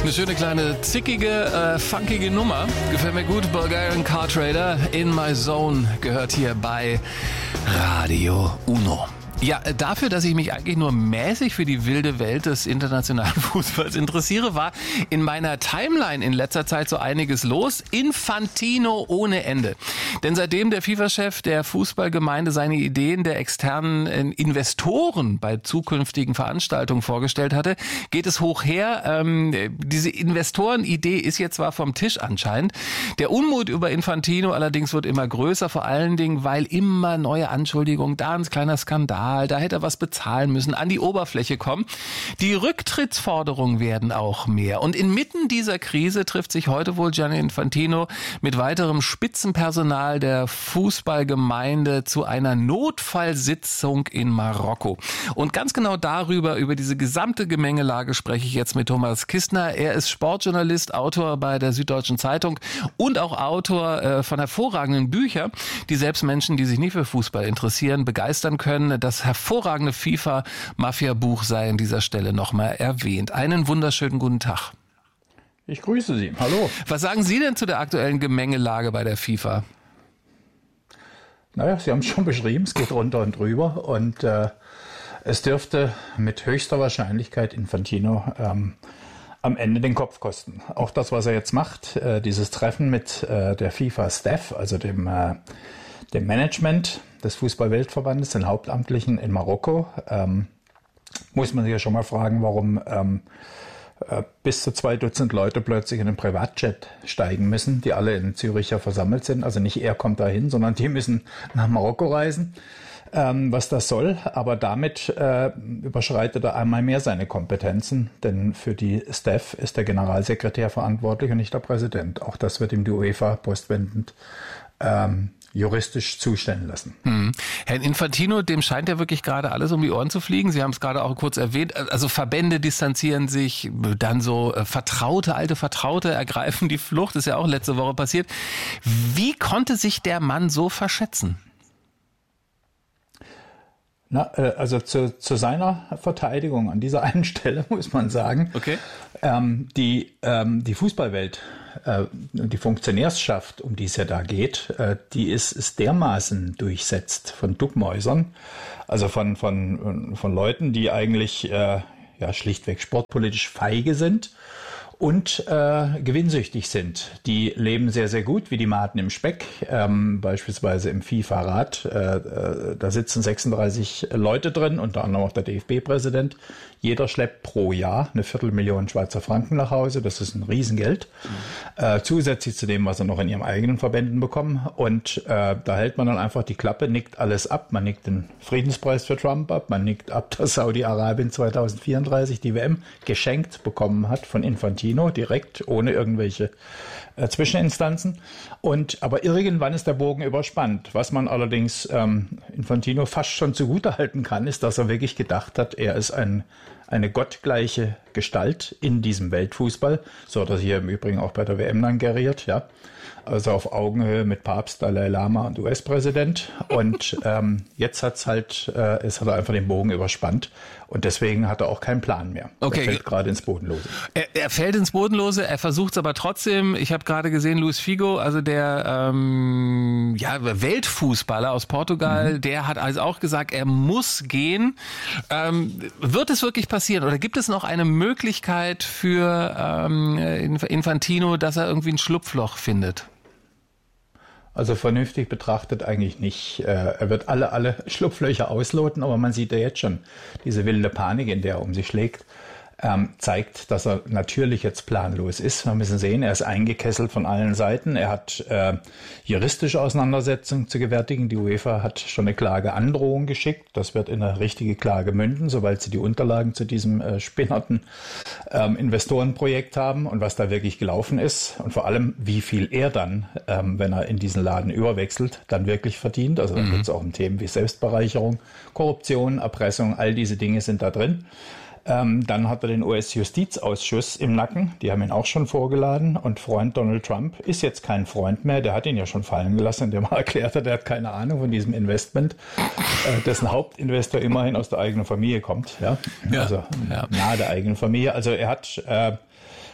Eine schöne kleine, zickige, funkige Nummer. Gefällt mir gut. Bulgarian Car Trader, In My Zone, gehört hier bei Radio Uno. Ja, dafür, dass ich mich eigentlich nur mäßig für die wilde Welt des internationalen Fußballs interessiere, war in meiner Timeline in letzter Zeit so einiges los. Infantino ohne Ende. Denn seitdem der FIFA-Chef der Fußballgemeinde seine Ideen der externen Investoren bei zukünftigen Veranstaltungen vorgestellt hatte, geht es hoch her. Diese Investorenidee ist jetzt zwar vom Tisch anscheinend. Der Unmut über Infantino allerdings wird immer größer, vor allen Dingen, weil immer neue Anschuldigungen, da ein kleiner Skandal, da hätte er was bezahlen müssen, an die Oberfläche kommen. Die Rücktrittsforderungen werden auch mehr. Und inmitten dieser Krise trifft sich heute wohl Gianni Infantino mit weiterem Spitzenpersonal der Fußballgemeinde zu einer Notfallsitzung in Marokko. Und ganz genau darüber, über diese gesamte Gemengelage, spreche ich jetzt mit Thomas Kistner. Er ist Sportjournalist, Autor bei der Süddeutschen Zeitung und auch Autor von hervorragenden Büchern, die selbst Menschen, die sich nicht für Fußball interessieren, begeistern können. Das hervorragende FIFA-Mafia-Buch sei an dieser Stelle nochmal erwähnt. Einen wunderschönen guten Tag. Ich grüße Sie. Hallo. Was sagen Sie denn zu der aktuellen Gemengelage bei der FIFA? Naja, Sie haben es schon beschrieben, es geht runter und drüber und es dürfte mit höchster Wahrscheinlichkeit Infantino am Ende den Kopf kosten. Auch das, was er jetzt macht, dieses Treffen mit der FIFA-Staff, also dem Management des Fußball-Weltverbandes, den Hauptamtlichen in Marokko, muss man sich ja schon mal fragen, warum bis zu 2 Dutzend Leute plötzlich in einen Privatjet steigen müssen, die alle in Zürich ja versammelt sind. Also nicht er kommt dahin, sondern die müssen nach Marokko reisen. Was das soll, aber damit überschreitet er einmal mehr seine Kompetenzen, denn für die Staff ist der Generalsekretär verantwortlich und nicht der Präsident. Auch das wird ihm die UEFA postwendend juristisch zustellen lassen. Herrn Infantino, dem scheint ja wirklich gerade alles um die Ohren zu fliegen. Sie haben es gerade auch kurz erwähnt. Also Verbände distanzieren sich, dann so alte Vertraute ergreifen die Flucht. Ist ja auch letzte Woche passiert. Wie konnte sich der Mann so verschätzen? Also zu seiner Verteidigung an dieser einen Stelle muss man sagen, okay. Die Fußballwelt, die Funktionärschaft, um die es ja da geht, die ist dermaßen durchsetzt von Duckmäusern, also von Leuten, die eigentlich schlichtweg sportpolitisch feige sind und gewinnsüchtig sind. Die leben sehr, sehr gut, wie die Maden im Speck, beispielsweise im FIFA-Rat. Da sitzen 36 Leute drin, unter anderem auch der DFB-Präsident. Jeder schleppt pro Jahr 250.000 Schweizer Franken nach Hause. Das ist ein Riesengeld. Zusätzlich zu dem, was er noch in ihren eigenen Verbänden bekommen. Und da hält man dann einfach die Klappe, nickt alles ab. Man nickt den Friedenspreis für Trump ab. Man nickt ab, dass Saudi-Arabien 2034 die WM geschenkt bekommen hat von Infantino, direkt, ohne irgendwelche Zwischeninstanzen. Aber irgendwann ist der Bogen überspannt. Was man allerdings Infantino fast schon zugutehalten kann, ist, dass er wirklich gedacht hat, er ist eine gottgleiche Gestalt in diesem Weltfußball. So hat er sich ja im Übrigen auch bei der WM dann geriert, ja. Also auf Augenhöhe mit Papst, Dalai Lama und US-Präsident. Und jetzt hat er einfach den Bogen überspannt. Und deswegen hat er auch keinen Plan mehr. Okay. Er fällt gerade ins Bodenlose. Er fällt ins Bodenlose, er versucht es aber trotzdem. Ich habe gerade gesehen, Luis Figo, also der Weltfußballer aus Portugal, der hat also auch gesagt, er muss gehen. Wird es wirklich passieren? Oder gibt es noch eine Möglichkeit für Infantino, dass er irgendwie ein Schlupfloch findet? Also vernünftig betrachtet eigentlich nicht. Er wird alle Schlupflöcher ausloten, aber man sieht ja jetzt schon diese wilde Panik, in der er um sich schlägt, zeigt, dass er natürlich jetzt planlos ist. Wir müssen sehen, er ist eingekesselt von allen Seiten. Er hat juristische Auseinandersetzungen zu gewärtigen. Die UEFA hat schon eine Klageandrohung geschickt. Das wird in eine richtige Klage münden, sobald sie die Unterlagen zu diesem spinnerten Investorenprojekt haben und was da wirklich gelaufen ist und vor allem, wie viel er dann, wenn er in diesen Laden überwechselt, dann wirklich verdient. Also da geht es auch um Themen wie Selbstbereicherung, Korruption, Erpressung, all diese Dinge sind da drin. Dann hat er den US-Justizausschuss im Nacken, die haben ihn auch schon vorgeladen und Freund Donald Trump ist jetzt kein Freund mehr, der hat ihn ja schon fallen gelassen, indem er erklärt hat, er hat keine Ahnung von diesem Investment, dessen Hauptinvestor immerhin aus der eigenen Familie kommt, nahe der eigenen Familie. Also er hat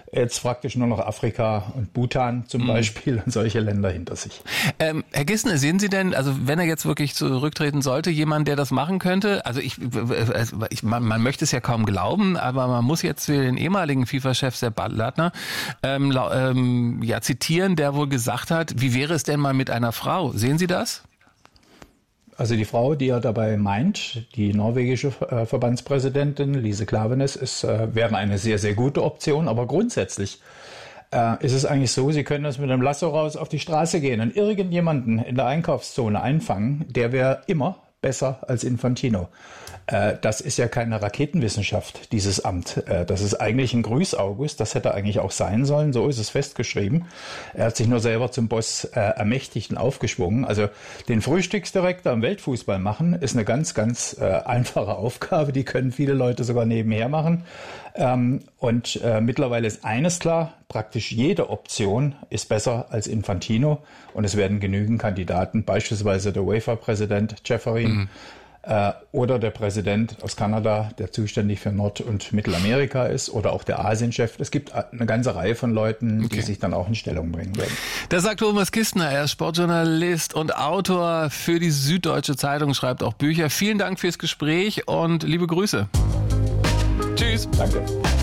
jetzt praktisch nur noch Afrika und Bhutan zum Beispiel und solche Länder hinter sich. Herr Gissner, sehen Sie denn, also wenn er jetzt wirklich zurücktreten sollte, jemand, der das machen könnte? Also man möchte es ja kaum glauben, aber man muss jetzt den ehemaligen FIFA-Chef Sepp Blattner zitieren, der wohl gesagt hat, wie wäre es denn mal mit einer Frau? Sehen Sie das? Also die Frau, die er dabei meint, die norwegische Verbandspräsidentin Lise Klaveness, wäre eine sehr, sehr gute Option. Aber grundsätzlich ist es eigentlich so, Sie können das mit einem Lasso raus auf die Straße gehen und irgendjemanden in der Einkaufszone einfangen, der wäre immer besser als Infantino. Das ist ja keine Raketenwissenschaft, dieses Amt. Das ist eigentlich ein Grüß-August, das hätte eigentlich auch sein sollen, so ist es festgeschrieben. Er hat sich nur selber zum Boss ermächtigt und aufgeschwungen. Also den Frühstücksdirektor im Weltfußball machen, ist eine ganz, ganz einfache Aufgabe, die können viele Leute sogar nebenher machen. Und mittlerweile ist eines klar, praktisch jede Option ist besser als Infantino und es werden genügend Kandidaten, beispielsweise der UEFA-Präsident Ceferin, oder der Präsident aus Kanada, der zuständig für Nord- und Mittelamerika ist, oder auch der Asienchef. Es gibt eine ganze Reihe von Leuten, die sich dann auch in Stellung bringen werden. Das sagt Thomas Kistner. Er ist Sportjournalist und Autor für die Süddeutsche Zeitung, schreibt auch Bücher. Vielen Dank fürs Gespräch und liebe Grüße. Tschüss. Danke.